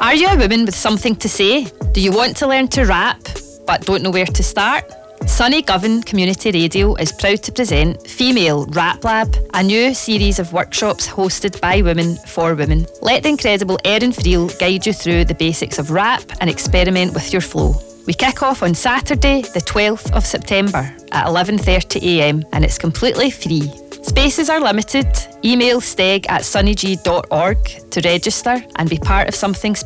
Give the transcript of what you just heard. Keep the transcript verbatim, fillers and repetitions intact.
Are you a woman with something to say? Do you want to learn to rap but don't know where to start? Sunny Govan Community Radio is proud to present Female Rap Lab, a new series of workshops hosted by women for women. Let the incredible Erin Friel guide you through the basics of rap and experiment with your flow. We kick off on Saturday, the twelfth of September at eleven thirty a m and it's completely free. Spaces are limited. Email steg at sunnygee dot org to register and be part of something special.